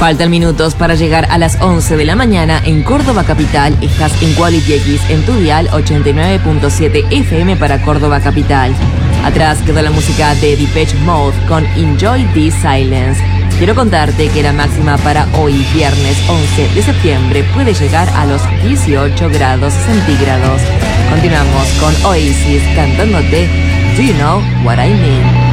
Faltan minutos para llegar a las 11 de la mañana en Córdoba Capital. Estás en Quality X en tu dial 89.7 FM para Córdoba Capital. Atrás quedó la música de Depeche Mode con Enjoy This Silence. Quiero contarte que la máxima para hoy, viernes 11 de septiembre, puede llegar a los 18 grados centígrados. Continuamos con Oasis cantándote Do You Know What I Mean.